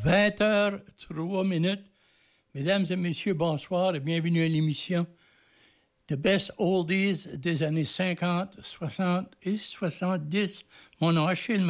20h03. Mesdames et messieurs, bonsoir et bienvenue à l'émission The Best Oldies des années 50, 60 et 70. Mon nom est Achille